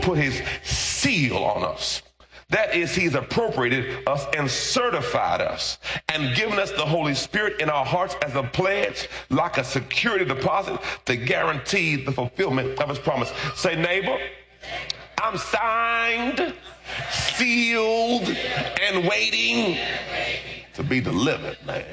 put his seal on us. That is, he's appropriated us and certified us and given us the Holy Spirit in our hearts as a pledge, like a security deposit to guarantee the fulfillment of his promise. Say, neighbor, I'm signed, sealed, and waiting to be delivered, man.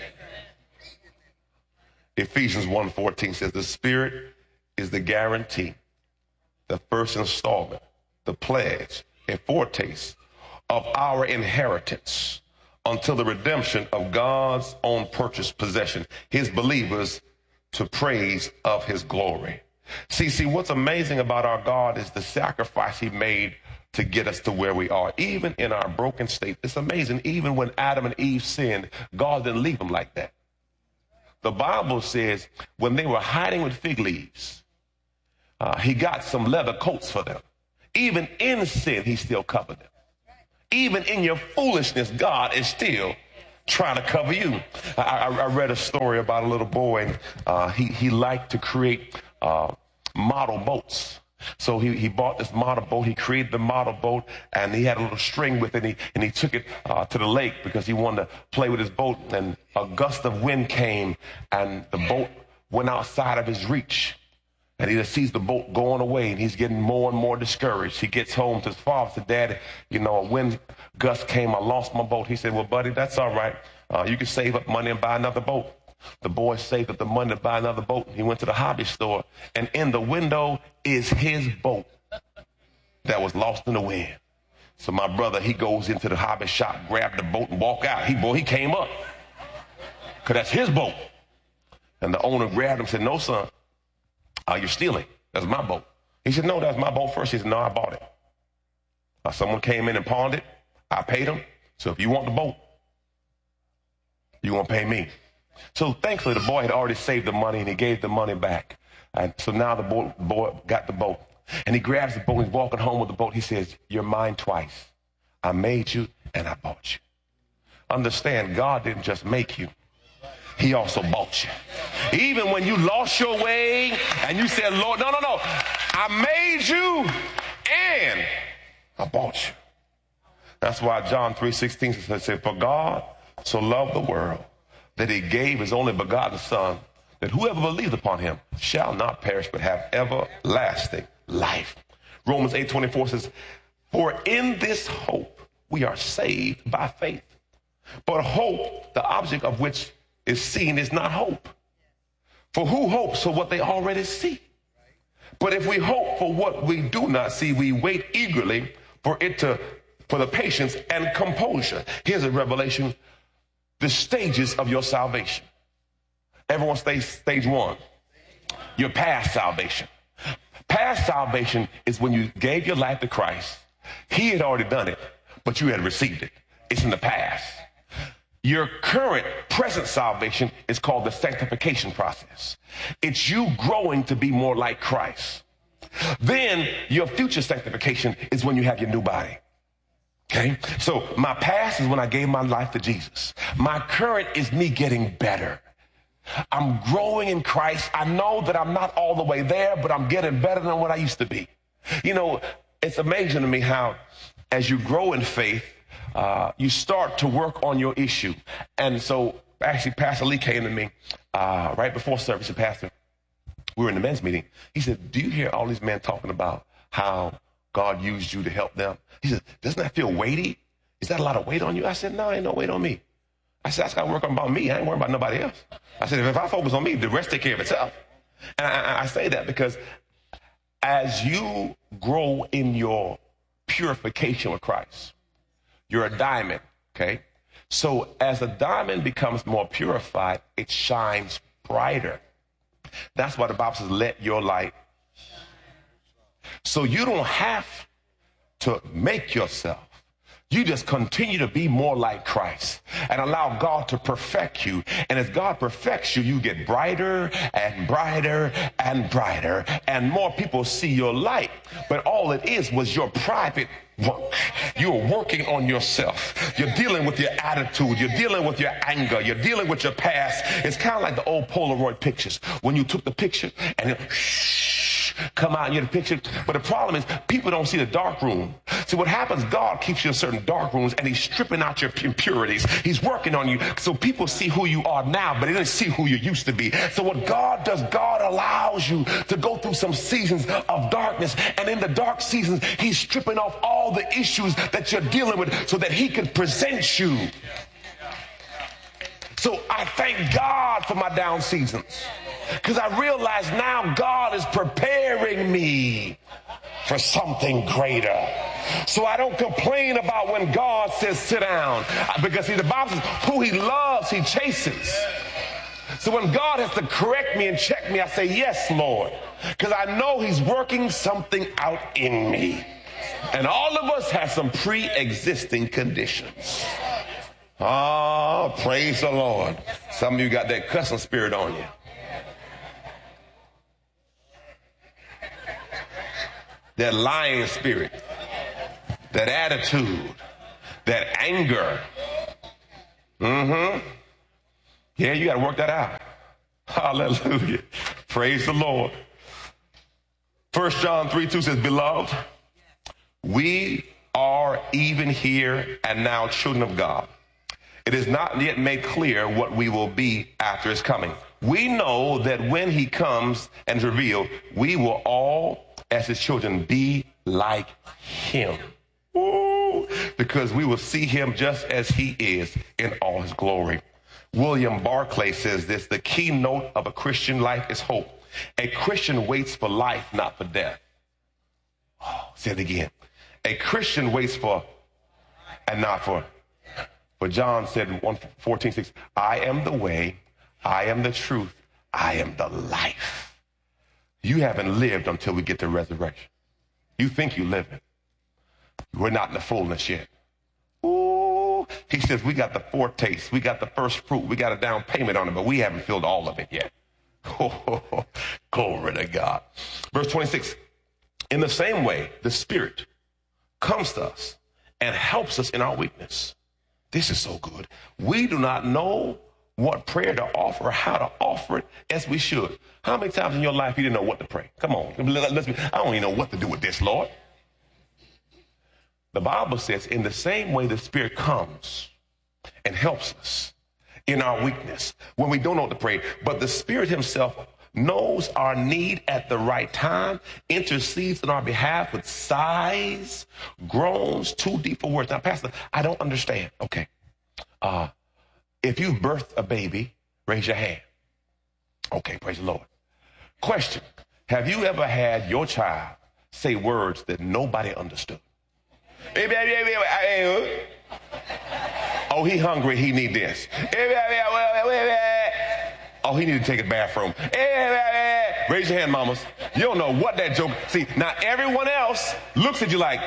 Ephesians 1:14 says the Spirit is the guarantee, the first installment, the pledge, a foretaste of our inheritance until the redemption of God's own purchased possession, his believers, to praise of his glory. See, what's amazing about our God is the sacrifice he made to get us to where we are, even in our broken state. It's amazing. Even when Adam and Eve sinned, God didn't leave them like that. The Bible says when they were hiding with fig leaves, he got some leather coats for them. Even in sin, he still covered them. Even in your foolishness, God is still trying to cover you. I read a story about a little boy, and he liked to create model boats. So he bought this model boat. He created the model boat, and he had a little string with it, and he took it to the lake because he wanted to play with his boat. And a gust of wind came, and the boat went outside of his reach. And he just sees the boat going away, and he's getting more and more discouraged. He gets home to his father, said, Daddy, a wind gust came. I lost my boat. He said, well, buddy, that's all right. You can save up money and buy another boat. The boy saved up the money to buy another boat. He went to the hobby store, and in the window is his boat that was lost in the wind. So my brother, he goes into the hobby shop, grabbed the boat, and walk out. He came up, because that's his boat. And the owner grabbed him and said, no, son. You're stealing. That's my boat. He said, no, that's my boat first. He said, no, I bought it. Someone came in and pawned it. I paid him. So if you want the boat, you're going to pay me. So thankfully, the boy had already saved the money, and he gave the money back. And so now the boy got the boat. And he grabs the boat, and he's walking home with the boat. He says, you're mine twice. I made you, and I bought you. Understand, God didn't just make you. He also bought you. Even when you lost your way and you said, Lord, no, I made you and I bought you. That's why John 3:16 says, for God so loved the world that he gave his only begotten son, that whoever believes upon him shall not perish but have everlasting life. Romans 8:24 says, for in this hope we are saved by faith. But hope, the object of which is seen, is not hope. For who hopes for what they already see? But if we hope for what we do not see, we wait eagerly for the patience and composure. Here's a revelation: the stages of your salvation. Everyone stays stage one. Your past salvation. Past salvation is when you gave your life to Christ. He had already done it, but you had received it. It's in the past. Your current, present salvation is called the sanctification process. It's you growing to be more like Christ. Then your future sanctification is when you have your new body. Okay? So my past is when I gave my life to Jesus. My current is me getting better. I'm growing in Christ. I know that I'm not all the way there, but I'm getting better than what I used to be. It's amazing to me how as you grow in faith, you start to work on your issue. And so actually Pastor Lee came to me right before service. And Pastor, we were in the men's meeting. He said, do you hear all these men talking about how God used you to help them? He said, doesn't that feel weighty? Is that a lot of weight on you? I said, no, ain't no weight on me. I said, that's got to work about me. I ain't worrying about nobody else. I said, if I focus on me, the rest take care of itself. And I say that because as you grow in your purification with Christ, you're a diamond, okay? So as a diamond becomes more purified, it shines brighter. That's why the Bible says, let your light. So you don't have to make yourself. You just continue to be more like Christ and allow God to perfect you. And as God perfects you, you get brighter and brighter and brighter, and more people see your light. But all it is was your private work. You're working on yourself. You're dealing with your attitude. You're dealing with your anger. You're dealing with your past. It's kind of like the old Polaroid pictures. When you took the picture and come out and you get a picture. But the problem is people don't see the dark room. See, what happens, God keeps you in certain dark rooms and he's stripping out your impurities. He's working on you so people see who you are now, but they don't see who you used to be. So what God does, God allows you to go through some seasons of darkness. And in the dark seasons, he's stripping off all the issues that you're dealing with so that he can present you. So I thank God for my down seasons, because I realize now God is preparing me for something greater. So I don't complain about when God says sit down, because see, the Bible says who he loves, he chastens. So when God has to correct me and check me, I say, yes, Lord, because I know he's working something out in me. And all of us have some pre-existing conditions. Oh, praise the Lord. Some of you got that cussing spirit on you. That lying spirit, that attitude, that anger. Yeah, you got to work that out. Hallelujah. Praise the Lord. 1 John 3:2 says, beloved, we are even here and now children of God. It is not yet made clear what we will be after his coming. We know that when he comes and is revealed, we will all, as his children, be like him. Ooh, because we will see him just as he is in all his glory. William Barclay says this: the keynote of a Christian life is hope. A Christian waits for life, not for death. Oh, say it again. A Christian waits for and not for. But John said in 14:6, I am the way, I am the truth, I am the life. You haven't lived until we get to resurrection. You think you're living. We're not in the fullness yet. Ooh, he says we got the foretaste, we got the first fruit, we got a down payment on it, but we haven't filled all of it yet. Oh, glory to God. Verse 26, in the same way, the Spirit comes to us and helps us in our weakness. This is so good. We do not know what prayer to offer or how to offer it as we should. How many times in your life you didn't know what to pray? Come on. I don't even know what to do with this, Lord. The Bible says in the same way the Spirit comes and helps us in our weakness when we don't know what to pray, but the Spirit himself knows our need at the right time, intercedes on our behalf with sighs, groans, too deep for words. Now, Pastor, I don't understand. Okay. If you've birthed a baby, raise your hand. Okay, praise the Lord. Question: have you ever had your child say words that nobody understood? Oh, he hungry, he need this. Oh, he need to take a bathroom. Raise your hand, mamas. You don't know what that joke. See, now everyone else looks at you like.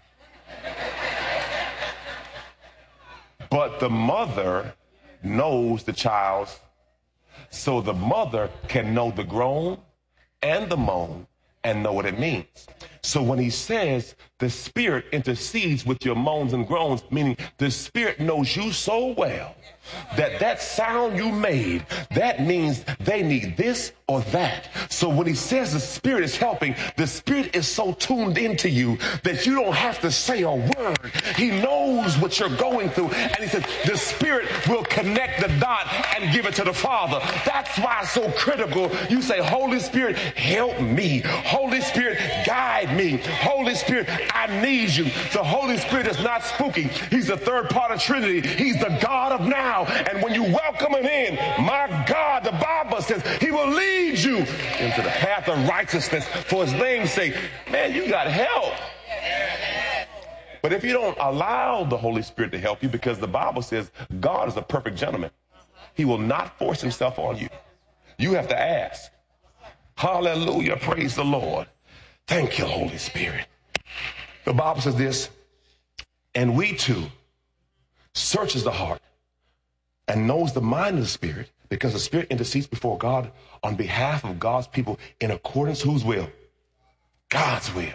But the mother knows the child's. So the mother can know the groan and the moan and know what it means. So when he says the Spirit intercedes with your moans and groans, meaning the Spirit knows you so well that that sound you made, that means they need this or that. So when he says the Spirit is helping, the Spirit is so tuned into you that you don't have to say a word. He knows what you're going through. And he says the Spirit will connect the dot and give it to the Father. That's why it's so critical. You say, Holy Spirit, help me. Holy Spirit, guide me. Holy Spirit, I need you. The Holy Spirit is not spooky. He's the third part of Trinity. He's the God of now. And when you welcome him in, my God, the Bible says he will lead you into the path of righteousness for his name's sake. Man, you got help. But if you don't allow the Holy Spirit to help you, because the Bible says God is a perfect gentleman, he will not force himself on you. You have to ask. Hallelujah. Praise the Lord. Thank you, Holy Spirit. The Bible says this, and we too searches the heart and knows the mind of the Spirit, because the Spirit intercedes before God on behalf of God's people in accordance to whose will? God's will.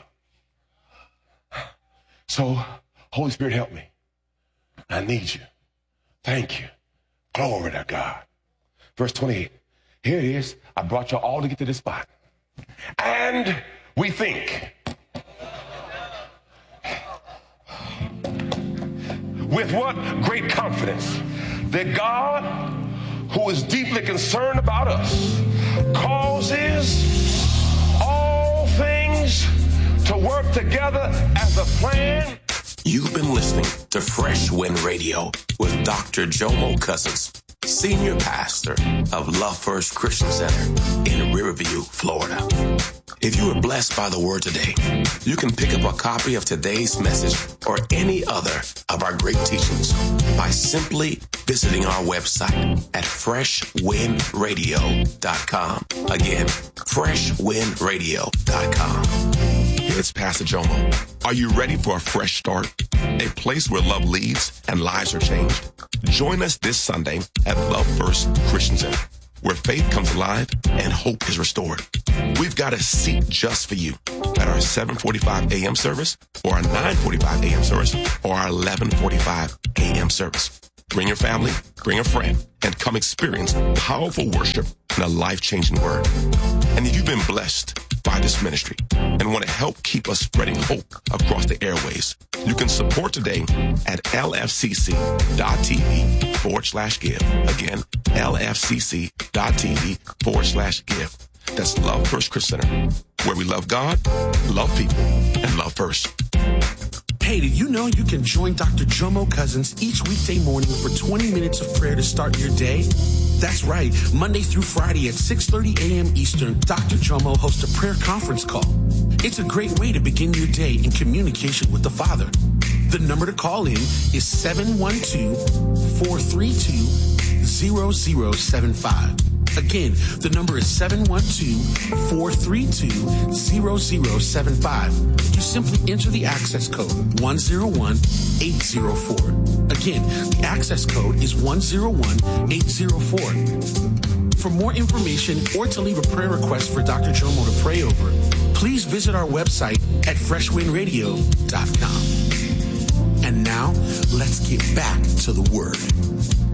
So, Holy Spirit, help me. I need you. Thank you. Glory to God. Verse 28. Here it is. I brought you all to get to this spot. And we think. With what great confidence that God, who is deeply concerned about us, causes all things to work together as a plan. You've been listening to Fresh Wind Radio with Dr. Jomo Cousins, Senior Pastor of Love First Christian Center in Riverview, Florida. If you were blessed by the word today, you can pick up a copy of today's message or any other of our great teachings by simply visiting our website at freshwindradio.com. Again, freshwindradio.com. It's Pastor Jomo. Are you ready for a fresh start? A place where love leads and lives are changed? Join us this Sunday at Love First Christian Center, where faith comes alive and hope is restored. We've got a seat just for you at our 7:45 a.m. service, or our 9:45 a.m. service, or our 11:45 a.m. service. Bring your family, bring a friend, and come experience powerful worship and a life-changing word. And if you've been blessed by this ministry and want to help keep us spreading hope across the airways, you can support today at lfcc.tv/give. Again, lfcc.tv/give. That's Love First Christian Center, where we love God, love people, and love first. Hey, did you know you can join Dr. Jomo Cousins each weekday morning for 20 minutes of prayer to start your day? That's right. Monday through Friday at 6:30 a.m. Eastern, Dr. Jomo hosts a prayer conference call. It's a great way to begin your day in communication with the Father. The number to call in is 712-432-0075. Again, the number is 712-432-0075. You simply enter the access code 101804. Again, the access code is 101804. For more information or to leave a prayer request for Dr. Jomo to pray over, please visit our website at freshwindradio.com. And now, let's get back to the Word.